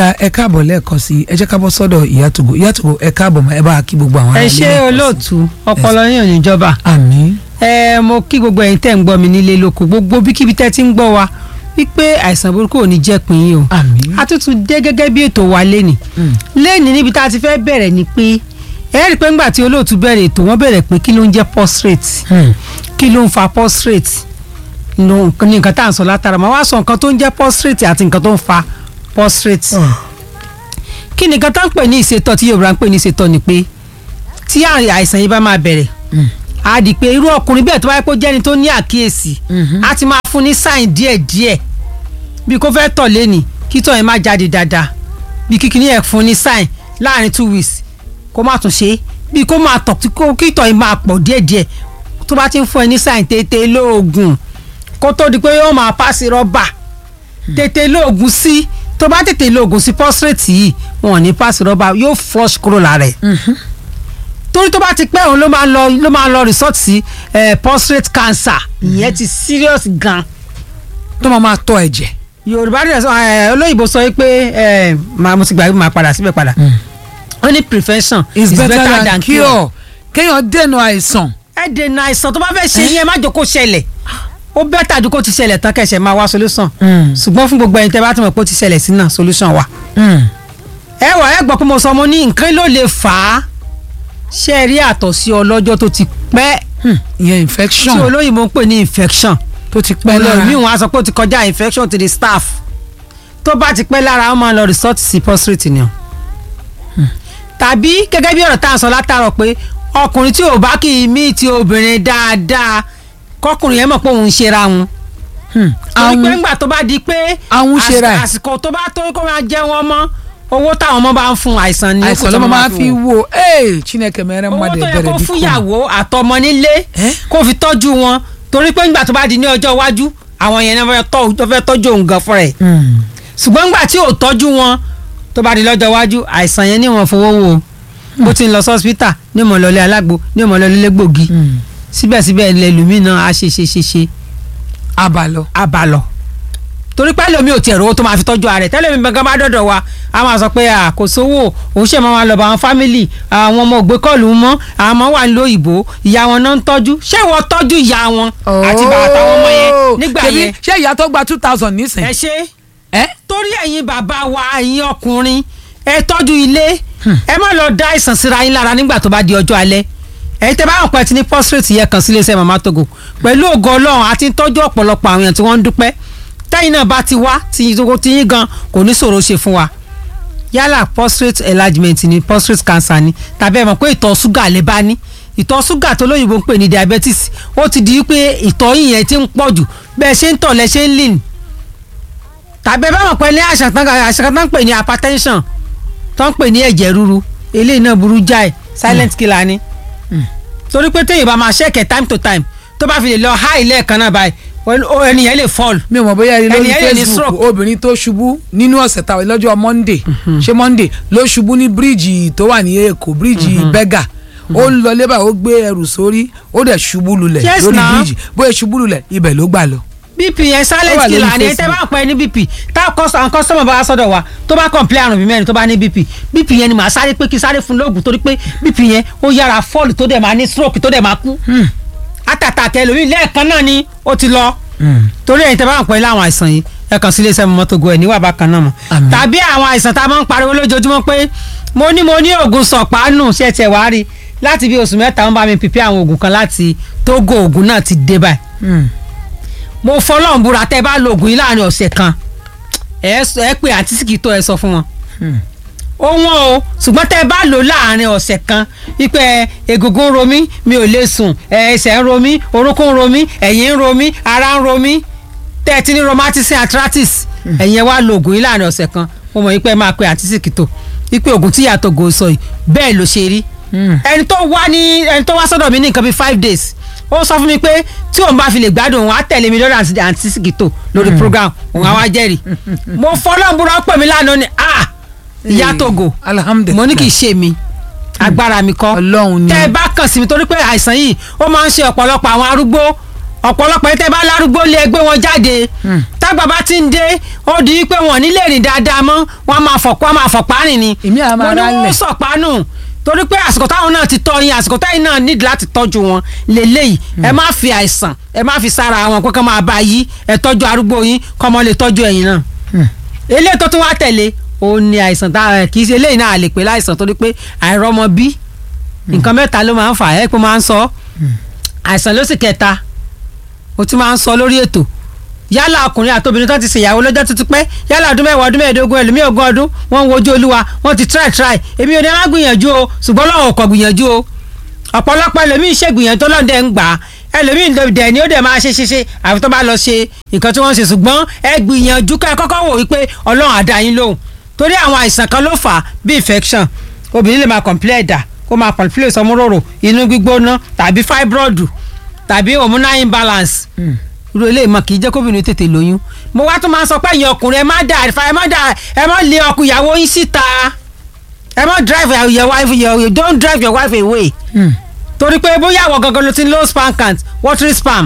da ẹ káàbọ̀ lẹ́ẹ̀kan sí ẹ jẹ́ ká bọ́ sọ́dọ̀ Ìyá Togo ẹ káàbọ̀ ẹ bá kí gbogbo àwọn ẹ ṣé olóòtú ọpọlọ yín ò ní jọba. àmín. mo kí gbogbo ẹ̀yin tẹ́ ń gbọ́ mi nílé lóko gbogbo bíkíbi tẹ́ ti ń gbọ́ wa wípé àìsàn burúkú ò ní jẹ́ pín yín o. àmín. a tún dé gẹ́gẹ́ bí ètò wa lénìí. lénìí níbi tá a ti fẹ́ bẹ̀rẹ̀ ni pé ẹ rí i pé ńgbà tí olóòtú bẹ̀rẹ̀ ètò wọ́n bẹ̀rẹ̀ pé kí ló ń jẹ́ prostrate kí ló ń fa prostrate ní nǹkan tá à ń sọ látara máa wá sọ nǹkan tó ń jẹ́ prostrate àti nǹkan tó ń fa prostrate. kí ni nǹkan tó ń pè ní ìṣètọ̀ tí Yorùbá ń pè ní ìṣètọ̀ ni pé tí àìsàn yìí bá máa bẹ̀rẹ̀ á di pé irú ọkùnrin bẹ́ẹ̀ tó bá yẹ kó jẹ́ni tó ní àkíyèsí á ti máa fún ní sign díẹ̀díẹ̀ bí kò fẹ́ tọ̀ lẹ́nì kí tọ̀ yẹn má jáde dáadáa bí kíkiní yẹn fún ní sign láàrin 2 weeks kó má tún ṣe bí kó máa tọ̀ kí tọ̀ yẹn máa pọ̀ díẹ̀díẹ̀ tó bá ti ń fún ẹ ní sign tètè lóògùn kó tó di pé yóò máa pàṣẹ rọ́bà tètè lóògùn sí tó bá tètè lóògùn sí prostrate yìí wọn ò ní pàṣẹ rọ́bà yóò flush kúrò lára ẹ̀ torí tó bá ti pẹ́ òun ló máa lọ resort sí prostate cancer ìyẹn ti serious gan. tó máa tọ́ ẹ̀jẹ̀. Yorùbá rẹ̀ sọ olóyìnbó sọ pé mo ti gbàgbé máa padà síbẹ̀ padà ó ní prevention is better than cure kéèyàn dènà àìsàn. ẹ dènà àìsàn tó bá fẹ́ ṣe yẹn má jẹ́ kó ṣẹlẹ̀ ó bẹ́tà ju kó ti ṣẹlẹ̀ tán kẹ̀ṣẹ̀ máa wá solution ṣùgbọ́n fún gbogbo ẹ̀yin tẹ́ bá ti mọ̀ pé ó ti ṣẹlẹ̀ sí náà solution wà. ẹ gbọ́ pé mo sọ mo ní nǹkan ló lè fà á ṣe rí àtọ̀sí ọlọ́jọ́ tó ti pẹ́ ìyẹn infection tí olóyìnbó ń pè ní infection tó ti pẹ́ lára mi wọn á sọ pé ó ti kọjá infection to the staff tó bá ti pẹ́ lára wọn máa lọ resort sí prostrate ni o tàbí gẹ́gẹ́ bí ọ̀rọ̀ tá à ń sọ látàrọ̀ pé ọkùnrin tí ò bá kì í mí ti obìnrin dáadáa kọkùnrin yẹn mọ̀ pé òun ń ṣera wọn torí pé ńgbà tó bá di pé àsìkò tó bá tó kó máa jẹ́ wọn mọ́ owó táwọn ọmọ bá ń fún àìsàn ni àìsàn ló máa fi wo Chineke mẹ́rẹ́ mọ́dé bẹ̀rẹ̀ bí kò owó tó yẹ kó fúyàwó àtọmọ nílé kó fi tọ́jú wọn torí pé ńgbà tó bá di ní ọjọ́ iwájú àwọn yẹn náà fẹ́ tọ́jú òun gan fúnra ẹ̀ ṣùgbọ́n ńgbà tí ò tọ́jú wọn tó bá di lọ́jọ́ iwájú àìsàn yẹn ní wọn fowó wo bó ti ń lọ sọ́sítà ní ìmọ̀lọ́lé alágbo ní ìmọ̀lọ́lé lẹ́gbògi síbẹ̀síbẹ̀ lẹ́lùmínà á ṣe abalọ torí pé lómi ò tiẹ̀ rówó tó máa fi tọ́jú ààrẹ tẹ́lẹ̀ mi gbọ́ngàn bá dọ̀dọ̀ wa a máa sọ pé kò sówó òun ṣe máa lọ bá àwọn fámìlì àwọn ọmọ ògbé kọ́ọ̀lù mọ́ àwọn ọmọ wà nílò òyìnbó ìyá wọn náà ń tọ́jú ṣé wọ́n tọ́jú ìyá wọn àti bàbá àwọn ọmọ yẹn nígbà yẹn. ṣé ìyá tó gba 2000 nísìn. ẹ ṣe torí ẹ̀yin bàbá wa ẹ̀yin ọkùnrin ẹ tọ́jú ilé ẹ má lọ dá àìsàn síra yín lára nígbà tó bá di ọjọ́ alẹ́ ẹ̀yin tẹ́ bá wọn pẹ́ ti ní prostrate yẹ kàn sí iléeṣẹ́ Mama Togo pẹ̀lú ògo Ọlọ́run àti tọ́jú ọ̀pọ̀lọpọ̀ àwọn èèyàn tí wọ́n ń dúpẹ́ tẹ́yìn náà bá ti wá tí yín gan kò ní ṣòro ṣe fún wa yálà prostate enlargement ni prostate cancer ni tàbí ẹ mọ̀ pé ìtọ̀ ṣúgà lè bá ní ìtọ̀ ṣúgà tó lóyìnbó ń pè ní diabetes ó ti di pé ìtọ̀ yín yẹn ti ń pọ̀ jù bẹ́ẹ̀ ṣe ń tọ̀ lẹ ṣe ń lean tàbí ẹ bá mọ̀ pé ní àṣà kan tó ń pè ní hypertension tó ń pè ní ẹ̀jẹ̀ ríru eléyìí náà burú jáì silent killer ni torí pé téèyàn bá máa ṣẹ̀kẹ̀ time to time tó bá fi lè lọ high lẹ́ẹ̀kan náà báyìí ẹnìyẹn lè fall. mi ò mọ̀ bóyá ilé lórí Facebook obìnrin tó ṣubú nínú ọ̀sẹ̀ táwọn lọ́jọ́ Monday ṣé Monday ló ṣubú ní bíríìjì tó wà ní Èkó bíríìjì Bẹ́gà ó ń lọ lébà ó gbé ẹrù sórí ó dẹ̀ ṣubú lulẹ̀ lórí bíríìjì bóyá ṣubú lulẹ̀ ibẹ̀ ló gbà lọ. BP yẹn silent killer ni tẹ́ bá pẹ́ ní BP tá àwọn kọ́sọ́mọ̀ bá wá sọ́dọ̀ wa tó bá complain àrùn bí mẹ́rin tó bá ní BP yẹn ni màá sáré pé kí sáré fún lóògùn torí pé BP yẹn ó yára fall tó dẹ̀ máa ní stroke tó dẹ̀ máa kú àtàtàkẹ́ lómi lẹ́ẹ̀kan náà ni ó ti lọ torí ẹ̀yin tẹ́ bá pẹ́ láwọn àìsàn yìí ẹ kàn sí iléeṣẹ́ Mama Togo ẹ̀ níwà bákan náà mọ̀ tàbí àwọn àìsàn tá a máa ń pariwo lójoojúmọ́ pé mo ní oògùn sọ̀pánù ṣe tiẹ̀ wá rí láti bí oṣù mẹ́ta wọ́n bá mi pìpì àwọn oògùn kan láti Togo oògùn náà ti dé báyìí mo fọlọ́n búra tẹ́ bá lo oògùn yìí láàrin ọ̀sẹ̀ kan ẹ pé àǹtí Síkítò ẹ sọ fún wọn ó wọ́n o ṣùgbọ́n tẹ́ bá lò láàrin ọ̀sẹ̀ kan wípé egungun ń ro mí mi ò lè sùn ẹsẹ̀ ń ro mí orúnkún ń ro mí ẹ̀yìn ń ro mí ara ń ro mí tẹ́ ẹ ti ní rheumatism arthritis ẹ̀yin wá lo oògùn yìí láàrin ọ̀sẹ̀ kan mo mọ̀ wípé máa pe àǹtí Síkítò wípé oògùn tí Ìyá Togo sọ yìí bẹ́ẹ̀ ló ṣe rí ẹni tó wá sọ́dọ̀ mi ní nǹkan bíi 5 days ó sọ fún mi pé tí òun bá fi lè gbádùn òun á tẹ̀lé mi lórí àǹtí Síkítò lórí program òun á wá jẹ́rìí mo fọlọ́nbúra pè mí lánàá ni Ìyá Togo mo ní kì í ṣe mi agbára mi kọ́ tẹ́ ẹ bá kàn sí mi torí pé àìsàn yìí ó máa ń ṣe ọ̀pọ̀lọpọ̀ àwọn arúgbó ọ̀pọ̀lọpọ̀ yìí tẹ́ bá lárúgbó lé ẹgbẹ́ wọn jáde tágbà bá ti ń dé ó di pé wọn nílé rìn dáadáa mọ́ wọn máa fọ̀pá rìn ni èmi àá máa rálẹ̀ wọn ni wọ́n sọ̀pánù torí pé àsìkò táwọn náà ti tọ́ yín àsìkò táyìn náà nídìí láti tọ́jú wọn lélẹ́yìí ẹ má fi àìsàn ẹ má fi sára wọn kó kàn máa bá yí ẹ tọ́jú arúgbó yín kọ́ mọ́ lè tọ́jú ẹ̀yin náà eléyìí tó tún wá tẹ̀lé òun ni àìsàn tá kì í ṣe eléyìí náà lè pè láìsàn torí pé àìrọ́mọ bí nǹkan mẹ́ta ló máa ń fà ẹ́ pé máa ń sọ àìsàn ló sì kẹta mo tún máa ń sọ lórí ètò yálà ọkùnrin àti obìnrin tó ti ṣèyàwó lọ́jọ́ tuntun pẹ́ yálà ọdún mẹ́wàá ọdún mẹ́ẹ̀ẹ́dógún ẹlòmíì ogún ọdún wọ́n ń wojú olúwa wọ́n ti try èmi ò ní má gbìyànjú o ṣùgbọ́n lọ́wọ́ kò gbìyànjú o ọ̀pọ̀lọpọ̀ ẹlòmíì ṣègbìyànjú tó lọ́ndẹ̀ ń gbà ẹlòmíì dẹ̀ ni ó dẹ̀ máa ṣe àfi tó bá lọ ṣe nǹkan tí wọ́n ṣe ṣùgbọ́n ẹ gbìyànjú ká ẹ kọ́kọ́ wò wípé ọlọ́run á dá yín lóhùn torí àwọn àìsàn kan ló fà á bí infection obìnrin lè máa complain ẹ̀dà kó máa complain sọmúròrò inú gbígbóná tàbí fibroid tàbí hormonal imbalance irú eléyìí mọ kì í jẹ́ kóbìnrin tètè lóyún mo wá tún máa sọ pé ẹ̀yin ọkùnrin ẹ má lé ọkùn ìyàwó yín síta ẹ má drive your wife you don't drive your wife away torí pé bóyá àwọ̀ gangan ló ti low sperm count watery sperm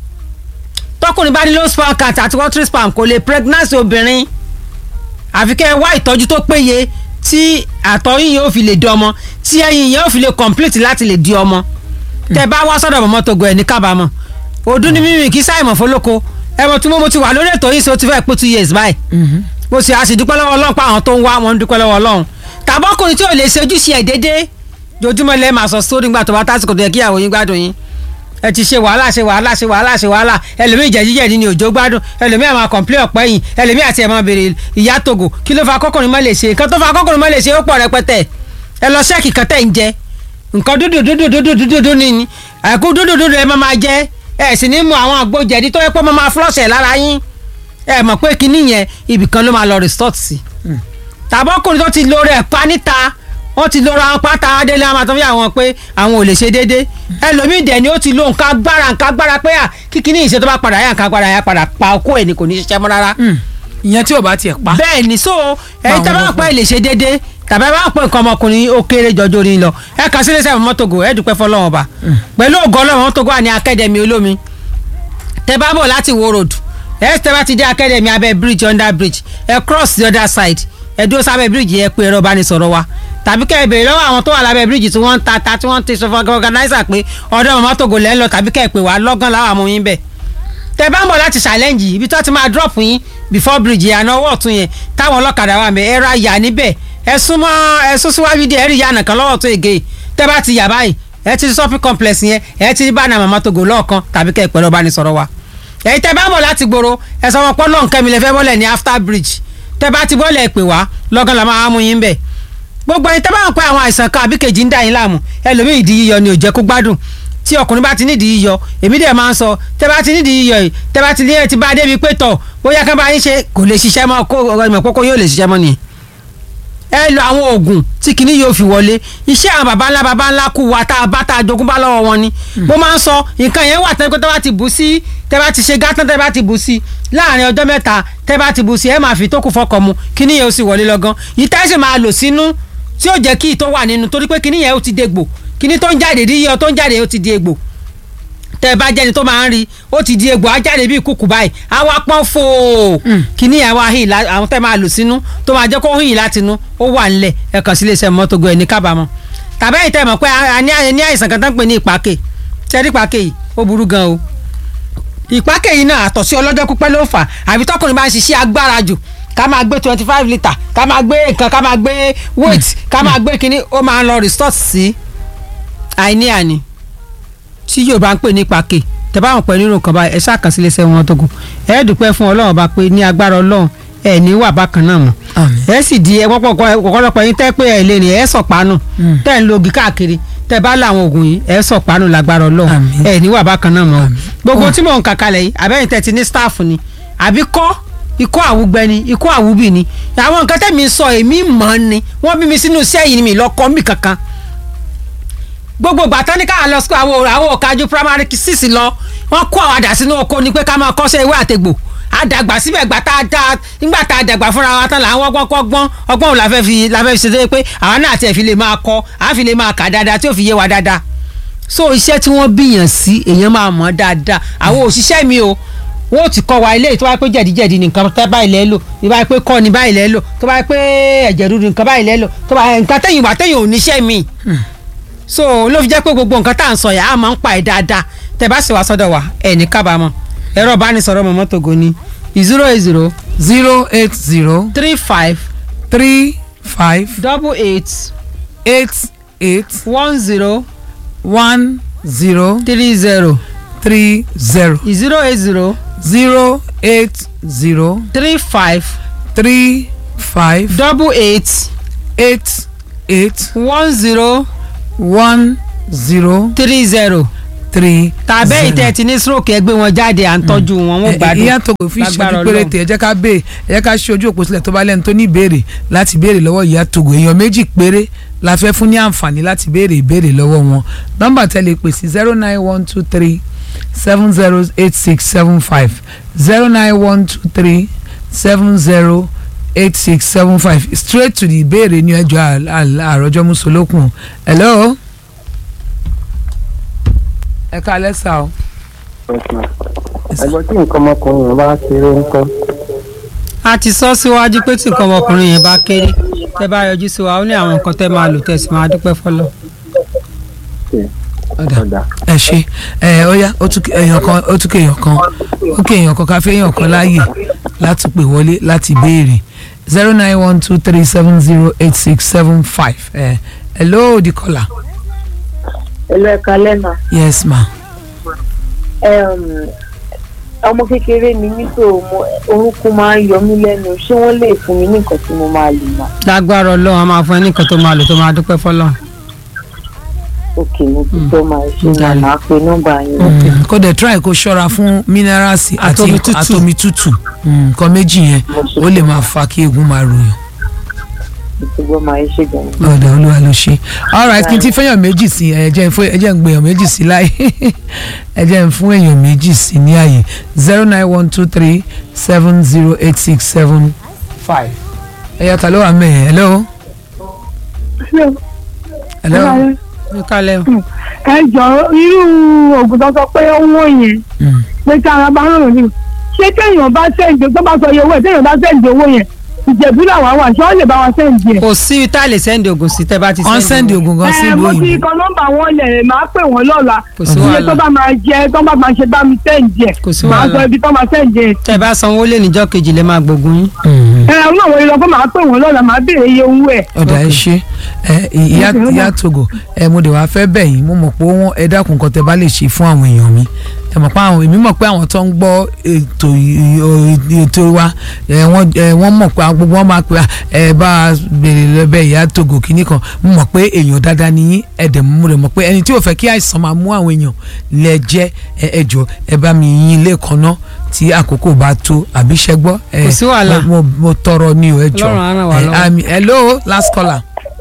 tọkùnrin bá ní low sperm count àti watery sperm kò lè pregnancy obìnrin àfi kẹ́ ẹ wá ìtọ́jú tó péye tí àtọ̀yìn yóò fi lè di ọmọ tí ẹyin yóò fi lè complete láti lè di ọmọ tẹ́ bá wá sọ́dọ̀ mọ́mọ́ Togo ẹ̀ ní kábàámọ̀ ọdún ní mímì kí sáìmọ̀ fọlọ́kọ ẹ̀mọ̀ tí mo ti wà lórí ètò yìí ṣe ó ti fẹ́ pé 2 years báyìí mo sì àṣìdúpẹ́ lọ́wọ́ Ọlọ́run pa àwọn tó ń wá wọn ń dúpẹ́ lọ́wọ́ Ọlọ́run tàbọ́kùnrin tí ò lè ṣe ojúṣe ẹ̀ déédéé jojúmọ́ lẹ́ẹ̀ máa sọ sórí nígbà tó bá tásìkò tó yẹ kí ìyàwó yín gbádùn yín ẹ ti ṣe wàhálà ẹlòmíì jẹ̀jíjẹ̀dí ni òjò gbádùn ẹlòmíì àmà kọ̀ǹplé ọ̀pẹ́ yìí ẹlòmíì àti ẹ̀ máa béèrè ìyá Togo kí ló fa kọ́kùnrin má lè ṣe nǹkan tó fa kọ́kùnrin má lè ṣe ó pọ̀ rẹpẹtẹ ẹ lọ ṣẹ́ẹ̀kì kan tẹ̀ ń jẹ nǹkan dúdú ni àìkú dúdú ẹ máa jẹ ẹ sì ní mú àwọn àgbo jẹ̀dí tó yẹ pé máa flọ́ọ̀ṣẹ̀ lára yín ẹ mọ̀ pé kinní yẹn ibìkan ló máa lọ resort sí tàbọ́kùnrin tó ti lo rẹ̀ pa níta wọ́n ti lora wọn pátá adélé àwọn àtọ́fẹ́ àwọn pé àwọn ò lè ṣe déédé ẹlòmíì dẹ̀ ni ó ti lo nǹkan agbára pé kíkiní ìṣe tó bá padà yá nǹkan agbára yá padà pa okó ẹ̀ ni kò ní ṣiṣẹ́ mọ́ rárá. ìyẹn tí ò bá tiẹ̀ pa. bẹ́ẹ̀ ni so ẹ̀yin tí a bá ń pẹ́ lè ṣe déédé tàbí a bá ń pẹ́ nǹkan ọmọkùnrin ó kéré jọjọ orin lọ ẹ kàn sí iléeṣẹ́ Mama Togo ẹ dúpẹ́ fọlọ́wọ́n ba pẹ̀lú ògo Ọlọ́run Mama Togo wà ní academy olómi tẹ bá bọ̀ láti Wo Road ẹ tẹ bá ti dé academy abẹ́ bridge under bridge ẹ cross the other side ẹ dúró sábẹ́ bíríìjì ẹ pé ẹ̀rọ ìbánisọ̀rọ̀ wa tàbí kẹ́ ẹ béèrè lọ́wọ́ àwọn tó wà lábẹ́ bíríìjì tí wọ́n ń ta tí wọ́n ti sọ fún organizer pé ọ̀dọ̀ Mama Togo lẹ́ ń lọ tàbí kẹ́ ẹ pè wá lọ́gán láwọn àmú yín bẹ̀. tẹ bá ń bọ̀ láti challenge ibi tó ti máa drop yín before bridge àná ọwọ́ ọ̀tún yẹn táwọn ọlọ́kadà wà mẹ́ ẹ ra yà níbẹ̀ ẹ sún síwájú díẹ̀ ẹ rí yànà kan lọ́wọ́ tó ege tẹ bá ti yà báyìí ẹ ti shopping complex yẹn ẹ ti rí bánà Mama Togo lọ́ọ̀kan tàbí kẹ́ ẹ pẹ̀lú ìbánisọ̀rọ̀ wa. ẹ̀yin tẹ bá ń bọ̀ láti gbòòrò ẹ sọ wọn pọ́ lọ́nkẹ́mi lẹ fẹ́ bọ́lẹ̀ ní after bridge tẹ bá ti bọ́lẹ̀ pè wá lọ́gán la máa mú yín bẹ̀ gbogbo ẹni tẹ bá ń pẹ́ àwọn àìsàn kan àbí kejì ń dà yín láàmú ẹlòmíì ìdí yíyọ ni ò jẹ́ kó gbádùn tí ọkùnrin bá ti nídìí yíyọ èmi dẹ̀ máa ń sọ tẹ bá ti nídìí yíyọ yìí tẹ bá ti ní ẹ ti bá débi pé tọ̀ bóyá kán bá yín ṣe kò lè ṣiṣẹ́ mọ́ kó ọmọ kókó yóò lè ṣiṣẹ́ mọ́ nìyẹn ẹ lo àwọn oògùn tí kìíní yóò fi wọlé iṣẹ́ àwọn baba ńlá kú wa tá a bá tá a jogún bá lọ́wọ́ wọn ni mo máa ń sọ nǹkan yẹn wà tẹ́ pé tẹ́ bá ti bù sí tẹ́ bá ti ṣe gátán tẹ́ bá ti bù sí láàrin ọjọ́ mẹ́ta tẹ́ bá ti bù sí ẹ máa fi tó kù fọkàn mu kìíní yẹn ó sì wọlé lọ́gán yìí tẹ́ sì máa lò sínú tí ó jẹ́ kí ìtọ́ wà nínú torí pé kìíní yẹn ó ti dégbò kìíní tó ń jáde díyọ tó ń jáde ó ti di egbò tẹ bá jẹni tó máa ń rí ó ti di egbò á jáde bíi kúkú báyìí á wá pọ́n fò kíní ẹ̀ wá hìn àwọn tẹ́ máa lò sínú tó máa jẹ́ kó hìn látinú ó wà nílẹ̀ ẹ kàn sí iléeṣẹ́ Mama Togo ẹ̀ ní kábàámọ̀ tàbí ẹ̀yin tẹ́ mọ̀ pé a ní àìsàn kan tó ń pè ní ìpàkè tẹ́rí ìpàkè yìí ó burú gan o ìpàkè yìí náà àtọ̀sí ọlọ́jọ́ pípẹ́ ló fà àbí tọkùnrin bá ń ṣiṣẹ́ agbára jù ká máa gbé 25 litre ká máa gbé nǹkan ká máa gbé weight ká máa gbé kíní ó máa ń lọ resort sí àìní àní tí yóò bá ń pè ní pàkè tẹ bá wọn pẹ nínú nǹkan báyìí ẹ ṣàkàsí lẹsẹ Mama Togo ẹ dúpẹ́ fún Ọlọ́run bá pé ní agbára Ọlọ́run ẹ ní wà bákan náà mọ́ ẹ sì di ẹ pọpọlọpọ yín tẹ pé ẹ lè rìn ẹ sọpánù tẹ ń lo ogi káàkiri tẹ bá láwọn oògùn yìí ẹ sọpánù lágbára Ọlọ́run ẹ ní wà bákan náà mọ́ gbogbo tí mò ń kàkalẹ̀ yìí àbẹ́yìn tẹ ti ní staff ni àbí ikọ́ àwùgbẹ ni ikọ́ àwùbì ni àwọn nǹkan tẹ̀mí sọ èmi mọ̀ ni wọ́n bí mi sínú iṣẹ́ yìí ni mi lọ́kọ́ mi kankan gbogbo gbàtọ́ ní káà lọ sí àwọn òkàjú primary 6 lọ wọ́n kó àwọn àdá sínú oko ni pé ká máa kọ́ṣẹ́ ewé àtegbò àdàgbà síbẹ̀ nígbà tá a dàgbà fúnra wa tán làwọn ọgbọ́n ò láfẹ́ fi ṣe pé àwọn náà tiẹ̀ fi lè máa kọ́ àá fi lè máa kà dáadáa tí ò fi yé wa dáadáa so iṣẹ́ tí wọ́n bíyàn sí èèyàn máa mọ̀ dáadáa àwọn òṣìṣẹ́ mi o wọ́n ti kọ́ wa ilé tó bá pé jẹ̀díjẹ̀dí nìkan tẹ́ báyìí lẹ́ lò tó bá pé kọ́ ni báyìí lẹ́ lò tó bá pé ẹ̀jẹ̀ rúru nǹkan báyìí lẹ́ lò tó bá nǹkan tẹ̀yìn wà tẹ̀yìn ò níṣẹ́ mi so ló fi jẹ́ pé gbogbo nǹkan tá à ń sọ yà á máa ń pa ẹ̀ dáadáa tẹ́ bá sì wá sọ́dọ̀ wa ẹ̀ ní kábàámọ̀ ẹ̀rọ ìbánisọ̀rọ̀ Mama Togo ni 080 080 35 35 88 88 10 10 30 30 080 080 35 35 88 88 10 10 30 3 tàbẹ́ ìtẹ́ ti ní stroke ẹgbẹ́ wọn jáde à ń tọ́jú wọn wọ́n gbádùn ìyá Togo fi ṣojú péréte ẹ jẹ́ ká béèrè ẹ jẹ́ ká ṣe ojú òpó sílẹ̀ tó bá lẹ́nu tó ní ìbéèrè láti béèrè lọ́wọ́ ìyá Togo èèyàn méjì péré la fẹ́ fún ní àǹfààní láti béèrè ìbéèrè lọ́wọ́ wọn nọ́mbà tẹ́lẹ̀ pè sí 09123 708675 09123 708675 straight to the ìbéèrè ní ẹjọ́ àròjọ musolókun hello. ẹ ká lẹ́sà o. ẹgbẹ́ tí nǹkan ọmọkùnrin yẹn bá kéré ńkọ́. a ti sọ síwájú pé tí nǹkan ọmọkùnrin yẹn bá kéré tẹ́ bá yọjú sí wa ó ní àwọn nǹkan tẹ́ máa lò tẹ́ sì máa dúpẹ́ fọlọ́. ẹ ṣe ó yá ó tún èèyàn kan ká fẹ́ èèyàn kan láàyè láti pè wọlé láti béèrè 09123708675 hello the caller. Hello, ẹ kálẹ́ ma. Yes ma. Ọmọ kékeré ni mí tó orúnkún máa ń yọ mí lẹ́nu ṣé wọ́n lè fún mi ní nǹkan tí mo máa lò mà. lágbára Ọlọ́run a máa fún ẹ ní nǹkan tó máa lò tó máa dúpẹ́ fọlọ́. òkè mo ti tó máa ṣe máa pe nọ́mbà yín. kó dẹ̀ try kó ṣọ́ra fún minerals àti atomi tútù nǹkan méjì yẹn ó lè máa fa kí eegun máa ròyàn. ìṣègùn máa ń ṣe gan. ọ̀dà olúwa ló ṣe all right kí n ti fẹ́yàn méjì sí ẹ jẹ́ ń gbé èèyàn méjì sí láyé ẹ jẹ́ ń fún èèyàn méjì sí ní àyè 09123 708675 ẹ̀yà ta ló wà mẹ́yìn hello. hello. ẹ jọ irú oògùn tó sọ pé ó wọ́n yẹn pé tí ara bá rán lòdì ṣé téèyàn bá sẹ́ǹdì tó bá sọ iye owó ẹ̀ téèyàn bá sẹ́ǹdì owó yẹn ìjẹ̀bú làwọn wà ṣé wọ́n lè bá wa sẹ́ǹdì ẹ̀. kò sí tá a lè sẹ́ǹdì oògùn sí tẹ́ bá ti wọ́n sẹ́ǹdì oògùn gan sí ìlú mo ti òyìnbó. kọ nọ́mbà wọn lẹ̀ máa pè wọ́n lọ́la Kò sí iye wàhálà. tó bá máa jẹ tó bá máa ṣe bá mi sẹ́ǹdì ẹ̀ Kò sí máa wàhálà. sọ ibi tó máa sẹ́ǹdì ẹ̀. tẹ́ bá sanwó lé níjọ́ kejì lè máa gbógun yín. ọ̀nà àwọn ìlọ fún máa pè wọ́n lọ́la máa béèrè iye owó ẹ̀. ọ̀dà ẹ ṣe ìyá Togo mo dẹ̀ wá fẹ́ bẹ̀ yín mo mọ̀ pé wọ́n ẹ dákun kan tẹ́ bá lè ṣe fún àwọn èèyàn mi ẹ mọ̀ pé èmi mọ̀ pé àwọn tó ń gbọ́ ètò wa wọ́n mọ̀ pé gbogbo wọn máa pe ẹ bá a béèrè lọ́bẹ̀ ìyá Togo kìíní kan mo mọ̀ pé èèyàn dáadáa ni yín ẹ̀dẹ̀ mo rẹ̀ mọ̀ pé ẹni tí ò fẹ́ kí àìsàn máa mú àwọn èèyàn lẹ jẹ́ ẹ jọ̀ọ́ ẹ bá mi yín lẹ́ẹ̀kan náà tí àkókò bá tó àbí ṣẹ́gbọ́ Kò sí wàhálà. mo tọrọ ní o ẹ jọ̀ọ́ Ọlọ́run á ràn wá lọ́wọ́. hello last caller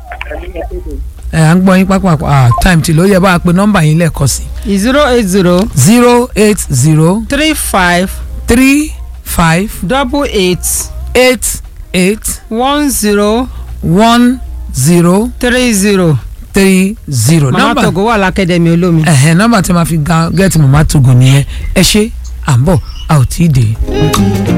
à ń gbọ́ yín pápá time tí ló yẹ bá a pe nọ́mbà yín lẹ́ẹ̀kan sí 080 080 35 35 88 88 10 10 30. 30 Mama Togo wà lákẹ́dẹ̀mí olómi. nọ́mbà tí ma fi get Mama Togo nìyẹn ẹ ṣe à ń bọ̀ a ò tí ì dé.